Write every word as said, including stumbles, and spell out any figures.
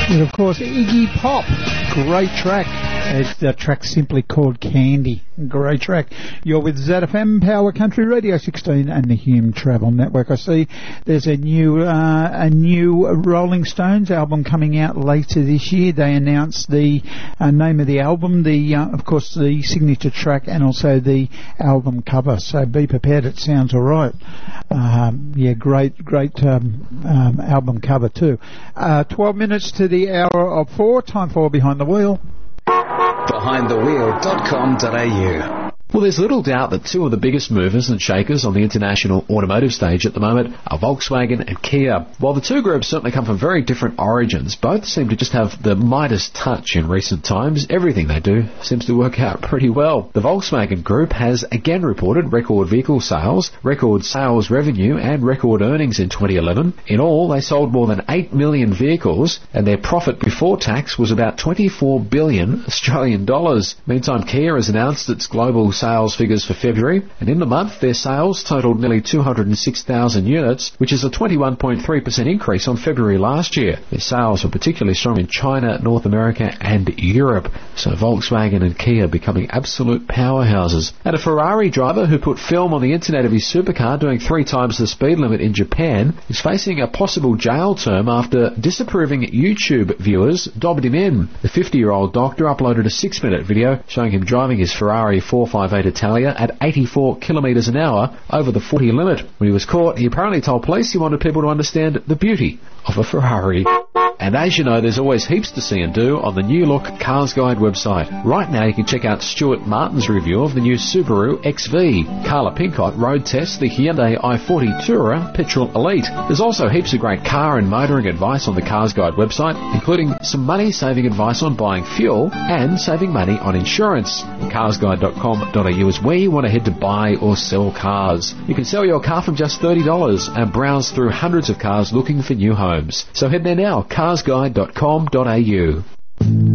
With, of course, Iggy Pop. Great track. It's the track simply called Candy. Great track. You're with Z F M, Power Country Radio sixteen and the Hume Travel Network. I see there's a new uh, a new Rolling Stones album coming out later this year. They announced the uh, name of the album, the uh, of course the signature track, and also the album cover. So be prepared. It sounds all right. Um, yeah, great, great um, um, album cover too. Uh, Twelve minutes to the hour of four. Time for Behind the Wheel. behind the wheel dot com dot a u. Well, there's little doubt that two of the biggest movers and shakers on the international automotive stage at the moment are Volkswagen and Kia. While the two groups certainly come from very different origins, both seem to just have the Midas touch in recent times. Everything they do seems to work out pretty well. The Volkswagen Group has again reported record vehicle sales, record sales revenue and record earnings in twenty eleven. In all, they sold more than eight million vehicles and their profit before tax was about twenty-four billion Australian dollars. Meantime, Kia has announced its global sales figures for February, and in the month their sales totaled nearly two hundred six thousand units, which is a twenty-one point three percent increase on February last year. Their sales were particularly strong in China, North America and Europe, so Volkswagen and Kia becoming absolute powerhouses. And a Ferrari driver who put film on the internet of his supercar doing three times the speed limit in Japan is facing a possible jail term after disapproving YouTube viewers dobbed him in. The fifty-year-old doctor uploaded a six-minute video showing him driving his Ferrari four fifty-eight Italia at eighty-four kilometres an hour over the forty limit. When he was caught, he apparently told police he wanted people to understand the beauty of a Ferrari. And as you know, there's always heaps to see and do on the New Look Cars Guide website. Right now you can check out Stuart Martin's review of the new Subaru X V, Carla Pincott road tests the Hyundai i forty Tourer Petrol Elite. There's also heaps of great car and motoring advice on the Cars Guide website, including some money-saving advice on buying fuel and saving money on insurance. cars guide dot com dot a u is where you want to head to buy or sell cars. You can sell your car from just thirty dollars and browse through hundreds of cars looking for new homes. So head there now, cars guide dot com dot a u.